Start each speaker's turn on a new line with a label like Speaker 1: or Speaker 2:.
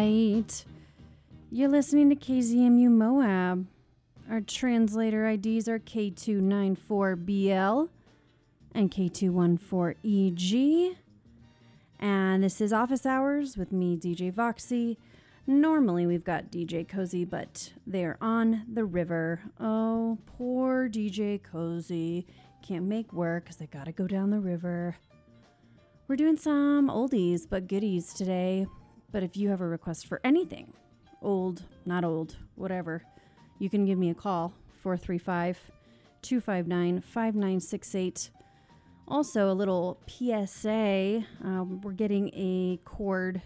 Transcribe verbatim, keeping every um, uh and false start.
Speaker 1: right. You're listening to K Z M U Moab. Our translator I Ds are K two nine four B L and K two one four E G. And this is Office Hours with me, D J Voxy. Normally we've got D J Cozy, but they're on the river. Oh, poor D J Cozy. Can't make work because they gotta go down the river. We're doing some oldies but goodies today. But if you have a request for anything, old, not old, whatever, you can give me a call, four three five, two five nine, five nine six eight. Also, a little P S A. Um, we're getting a cord